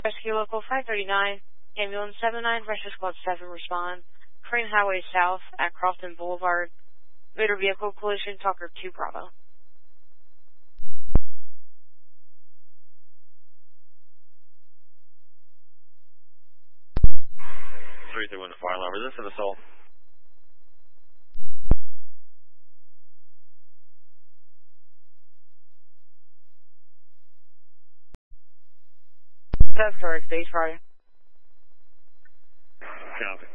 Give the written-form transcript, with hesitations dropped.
Rescue Local 539, Ambulance 79, Rescue Squad 7 respond. Crane Highway South at Crofton Boulevard. Motor vehicle collision, Talker 2 Bravo. 331 to fire alarm. Is this an assault? That's correct, base Friday. Copy.